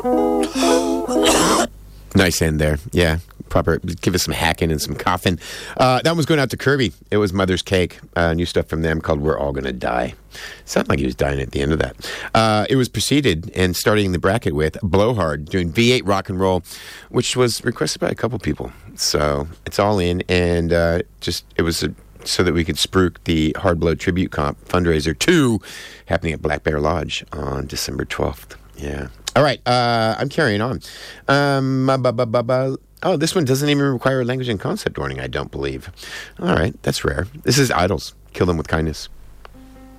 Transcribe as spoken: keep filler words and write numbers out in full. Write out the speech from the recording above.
Nice end there. Yeah. Proper. Give us some hacking and some coughing. Uh, that one's going out to Kirby. It was Mother's Cake. Uh, new stuff from them called We're All Gonna Die. Sounded like he was dying at the end of that. Uh, it was preceded and starting the bracket with Blowhard doing V eight Rock and Roll, which was requested by a couple people. So it's all in. And uh, just, it was a, so that we could spruik the Hard Blow Tribute Comp fundraiser two happening at Black Bear Lodge on December twelfth. Yeah. All right. Uh, I'm carrying on. Um, ba, ba, ba, ba. Oh, this one doesn't even require a language and concept warning, I don't believe. All right, that's rare. This is Idols. Kill Them With Kindness.